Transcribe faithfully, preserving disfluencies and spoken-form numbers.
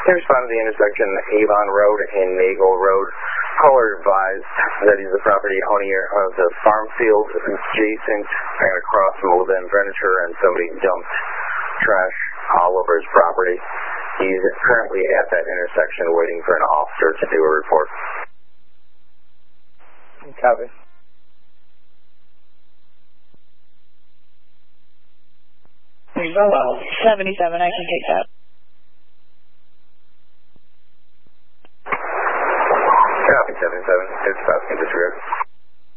He responded to the intersection Avon Road and Nagel Road. Caller advised that he's the property owner of the farm field adjacent and across from wooden furniture, and somebody dumped trash all over his property. He's currently at that intersection waiting for an officer to do a report. Copy. seventy-seven, I can take that.